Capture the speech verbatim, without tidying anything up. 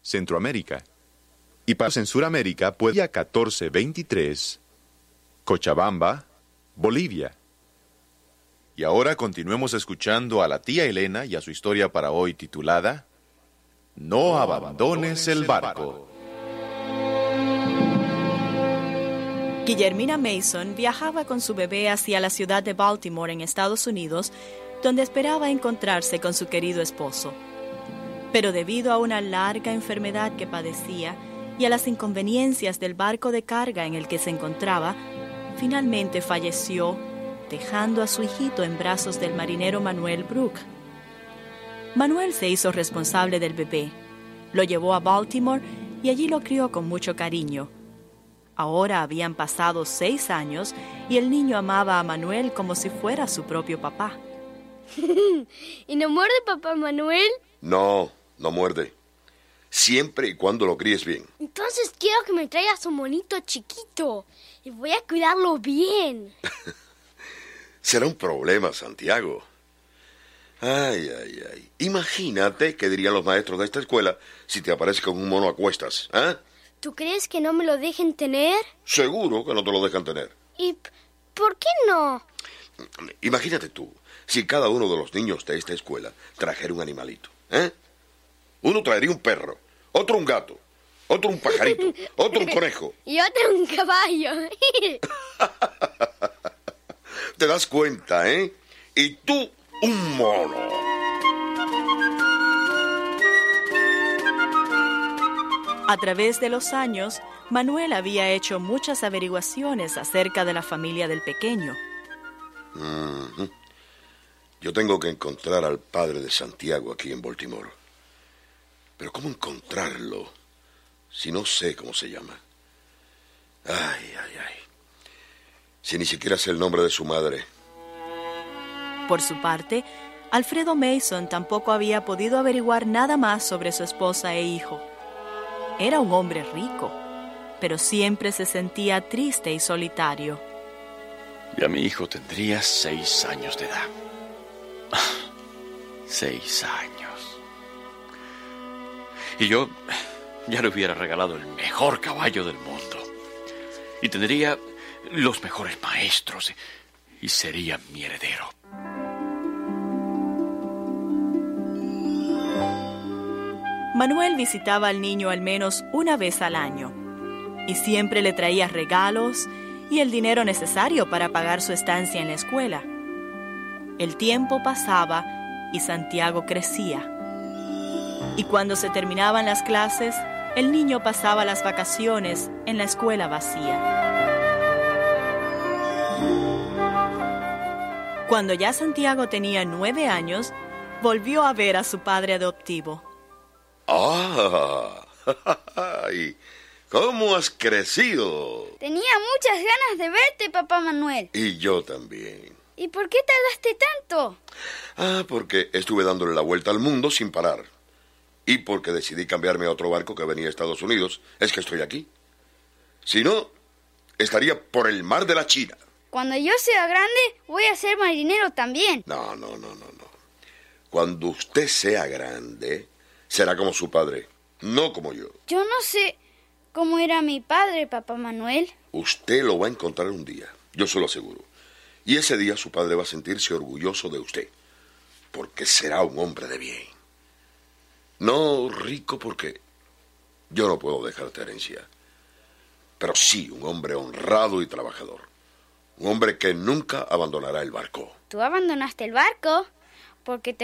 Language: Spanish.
Centroamérica. Y para en Sudamérica, pues día catorce veintitrés, Cochabamba, Bolivia. Y ahora continuemos escuchando a la tía Elena y a su historia para hoy titulada No abandones el barco. Guillermina Mason viajaba con su bebé hacia la ciudad de Baltimore, en Estados Unidos, donde esperaba encontrarse con su querido esposo. Pero debido a una larga enfermedad que padecía y a las inconveniencias del barco de carga en el que se encontraba, finalmente falleció, dejando a su hijito en brazos del marinero Manuel Brook. Manuel se hizo responsable del bebé, lo llevó a Baltimore y allí lo crió con mucho cariño. Ahora habían pasado seis años y el niño amaba a Manuel como si fuera su propio papá. ¿Y no muerde papá Manuel? No, no muerde. Siempre y cuando lo críes bien. Entonces quiero que me traigas un monito chiquito y voy a cuidarlo bien. Será un problema, Santiago. Ay, ay, ay. Imagínate qué dirían los maestros de esta escuela si te aparece con un mono a cuestas, ¿eh? ¿Tú crees que no me lo dejen tener? Seguro que no te lo dejan tener. ¿Y por qué no? Imagínate tú, si cada uno de los niños de esta escuela trajera un animalito, ¿eh? Uno traería un perro, otro un gato, otro un pajarito, otro un conejo. Y otro un caballo. ¿Te das cuenta, eh? Y tú, un mono. A través de los años, Manuel había hecho muchas averiguaciones acerca de la familia del pequeño. Mm-hmm. Yo tengo que encontrar al padre de Santiago aquí en Baltimore. Pero ¿cómo encontrarlo si no sé cómo se llama? Ay, ay, ay. Si ni siquiera sé el nombre de su madre. Por su parte, Alfredo Mason tampoco había podido averiguar nada más sobre su esposa e hijo. Era un hombre rico, pero siempre se sentía triste y solitario. Ya mi hijo tendría seis años de edad. Seis años. Y yo ya le hubiera regalado el mejor caballo del mundo. Y tendría los mejores maestros. Y sería mi heredero. Manuel visitaba al niño al menos una vez al año. Y siempre le traía regalos y el dinero necesario para pagar su estancia en la escuela. El tiempo pasaba y Santiago crecía. Y cuando se terminaban las clases, el niño pasaba las vacaciones en la escuela vacía. Cuando ya Santiago tenía nueve años, volvió a ver a su padre adoptivo. ¡Ah! ¡Ay! ¿Cómo has crecido? Tenía muchas ganas de verte, papá Manuel. Y yo también. ¿Y por qué tardaste tanto? Ah, porque estuve dándole la vuelta al mundo sin parar. Y porque decidí cambiarme a otro barco que venía a Estados Unidos, es que estoy aquí. Si no, estaría por el mar de la China. Cuando yo sea grande, voy a ser marinero también. No, no, no, no, no. Cuando usted sea grande, será como su padre, no como yo. Yo no sé cómo era mi padre, papá Manuel. Usted lo va a encontrar un día, yo se lo aseguro. Y ese día su padre va a sentirse orgulloso de usted, porque será un hombre de bien. No rico porque yo no puedo dejarte herencia, pero sí un hombre honrado y trabajador. Un hombre que nunca abandonará el barco. ¿Tú abandonaste el barco? Porque te